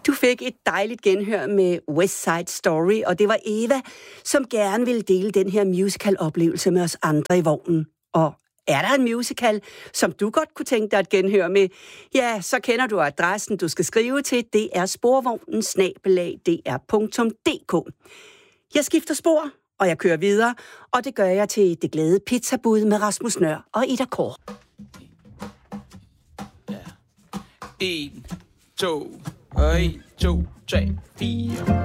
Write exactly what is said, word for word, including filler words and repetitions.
Du fik et dejligt genhør med West Side Story, og det var Eva, som gerne ville dele den her musical-oplevelse med os andre i vognen. Og er der en musical, som du godt kunne tænke dig at genhøre med, ja, så kender du adressen, du skal skrive til. Det er sporvognen snabel-a d r punktum d k. Jeg skifter spor, og jeg kører videre, og det gør jeg til Det Glade Pizzabud med Rasmus Nøhr og Ida Kåre. En, to, og en, to, tre, fire.